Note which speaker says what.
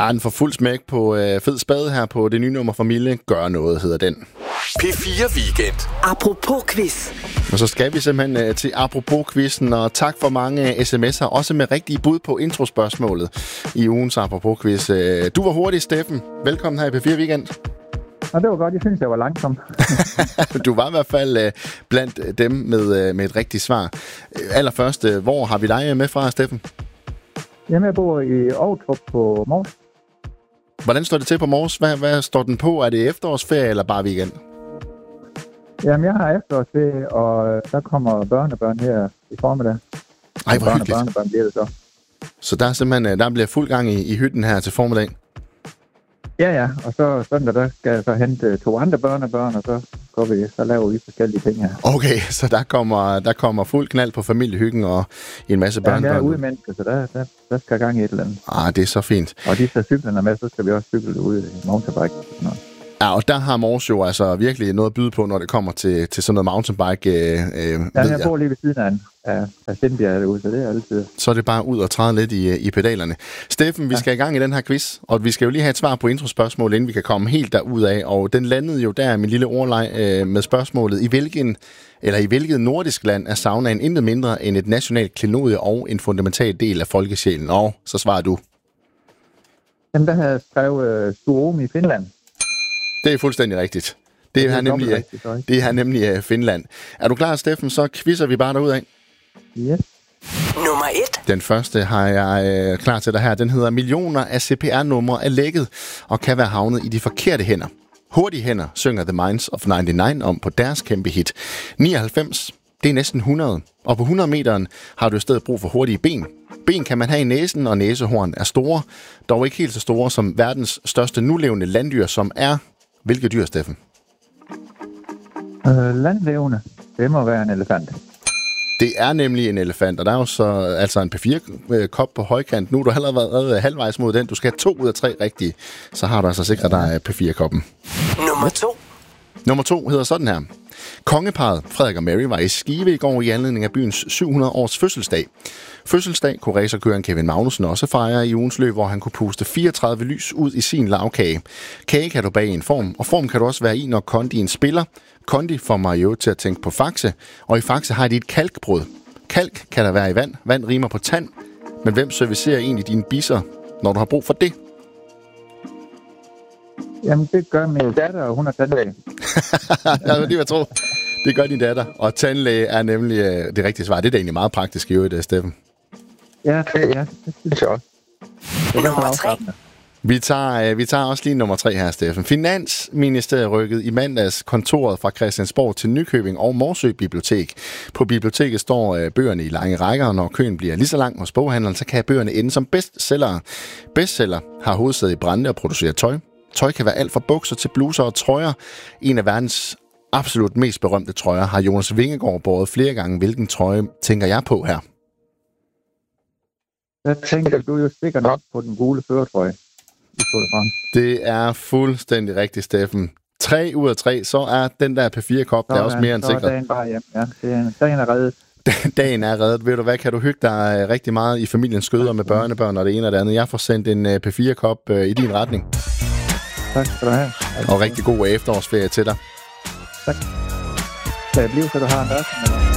Speaker 1: Den får fuld smæk på fed spade her på det nye nummer fra Mille. Gør noget, hedder den.
Speaker 2: P4 Weekend.
Speaker 3: Apropos quiz.
Speaker 1: Og så skal vi simpelthen til Apropos-quizzen, og tak for mange sms'er, også med rigtige bud på introspørgsmålet i ugens Apropos-quiz. Du var hurtig, Steffen. Velkommen her i P4 Weekend.
Speaker 4: Og det var godt, jeg synes, jeg var langsom.
Speaker 1: Du var i hvert fald blandt dem med et rigtigt svar. Allerførst, hvor har vi dig med fra, Steffen?
Speaker 4: Jamen, jeg bor i Ovtrup på Mors.
Speaker 1: Hvordan står det til på Mors? Hvad står den på? Er det efterårsferie eller bare weekend?
Speaker 4: Jamen, jeg har efterårsferie, og der kommer børnebørn her i formiddag.
Speaker 1: Ej, hvor hyggeligt.
Speaker 4: Børnebørn bliver det så.
Speaker 1: Så der er simpelthen, der bliver fuld gang i hytten her til formiddag?
Speaker 4: Ja, og så søndag, der skal jeg så hente 2 andre børnebørn, og så laver vi forskellige ting her.
Speaker 1: Okay, så der kommer fuld knald på familiehyggen og en masse børnebørn.
Speaker 4: Ja, jeg er ude mennesker, så der skal gang i et eller andet.
Speaker 1: Det er så fint.
Speaker 4: Og de tager cyklerne med, så skal vi også cykle ude i mountainbike.
Speaker 1: Ja, og der har Mors jo altså virkelig noget at byde på, når det kommer til sådan noget mountainbike.
Speaker 4: Jeg bor lige ved siden af Sindbjerg derude, så det er altid.
Speaker 1: Så er det bare ud og træde lidt i pedalerne. Steffen, vi skal i gang i den her quiz, og vi skal jo lige have et svar på introspørgsmålet, inden vi kan komme helt derud af. Og den landede jo der min lille ordleg med spørgsmålet, i hvilket nordisk land er saunaen intet mindre end et nationalt klenodie og en fundamental del af folkesjælen? Og så svarer du.
Speaker 4: Jamen, der har jeg skrevet Suomi i Finland. Det
Speaker 1: er fuldstændig rigtigt. Det er nemlig Finland. Er du klar, Steffen? Så quizzer vi bare derud af.
Speaker 4: Yes.
Speaker 3: Nummer 1.
Speaker 1: Den første har jeg klar til dig her. Den hedder: millioner af CPR-numre er lækket og kan være havnet i de forkerte hænder. Hurtige hænder synger The Minds of 99 om på deres kæmpe hit. 99, det er næsten 100. Og på 100 meteren har du i stedet brug for hurtige ben. Ben kan man have i næsen, og næsehorn er store. Dog ikke helt så store som verdens største nulevende landdyr, som er... Hvilket dyr, Steffen?
Speaker 4: Landlevende. Det må være en elefant.
Speaker 1: Det er nemlig en elefant, og der er jo så altså en P4-kop på højkant. Nu er du allerede været halvvejs mod den. Du skal have 2 ud af 3 rigtige. Så har du altså sikret dig P4-koppen. Nummer 2 hedder sådan her. Kongeparret Frederik og Mary var i Skive i går i anledning af byens 700 års fødselsdag. Fødselsdag kunne racerkøreren Kevin Magnussen også fejre i ugens løb, hvor han kunne puste 34 lys ud i sin lavkage. Kage kan du bage i en form, og form kan du også være i, når kondien spiller. Kondi får mig jo til at tænke på Faxe, og i Faxe har de et kalkbrød. Kalk kan der være i vand. Vand rimer på tand. Men hvem servicerer egentlig dine bisser, når du har brug for det?
Speaker 4: Jamen, det gør min datter, og hun er tandlæge.
Speaker 1: Ja, det vil jeg tro. Det gør din datter, og tandlæge er nemlig det rigtige svar. Det er da egentlig meget praktisk i øvrigt, Steffen.
Speaker 4: Ja, det synes jeg også.
Speaker 3: Nummer 3.
Speaker 1: Vi tager også lige nummer 3 her, Steffen. Finansministeriet rykkede i mandags kontoret fra Christiansborg til Nykøbing og Morsø Bibliotek. På biblioteket står bøgerne i lange rækker, og når køen bliver lige så lang hos boghandleren, så kan bøgerne ende som bestsellere. Bestseller har hovedsæde i Brande og producerer tøj. Tøj kan være alt fra bukser til bluser og trøjer. En af verdens absolut mest berømte trøjer har Jonas Vingegaard båret flere gange. Hvilken trøje tænker jeg på her?
Speaker 4: Jeg tænker, du jo sikkert nok på den gule førertrøje.
Speaker 1: Det er fuldstændig rigtigt, Steffen. 3 ud af 3, så er den der P4-kop, der er også mere end sikret.
Speaker 4: Så er dagen bare hjem. Ja, dagen er reddet.
Speaker 1: Dagen er reddet. Ved du hvad, kan du hygge dig rigtig meget i familiens skøder med børnebørn og det ene og det andet. Jeg får sendt en P4-kop i din retning.
Speaker 4: Tak skal du have.
Speaker 1: Og rigtig god efterårsferie til dig.
Speaker 4: Tak. Kan jeg blive, så du har en dag?